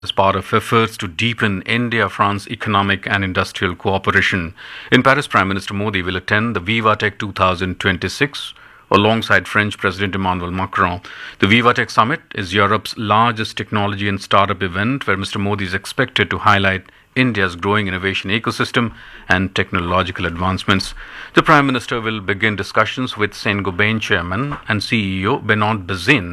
as part of efforts to deepen India-France economic and industrial cooperation. In Paris, Prime Minister Modi will attend the VivaTech 2026 alongside French President Emmanuel Macron. The VivaTech Summit is Europe's largest technology and startup event where Mr. Modi is expected to highlight India's growing innovation ecosystem and technological advancements. The Prime Minister will begin discussions with Saint-Gobain Chairman and CEO Benoit Bazin